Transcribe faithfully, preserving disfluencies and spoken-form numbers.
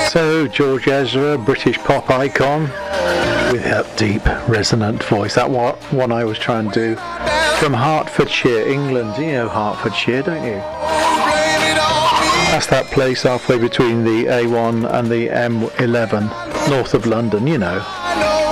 So, George Ezra, British pop icon, with that deep, resonant voice. That one I was trying to do. From Hertfordshire, England. You know Hertfordshire, don't you? That's that place halfway between the A one and the M eleven, north of London, you know.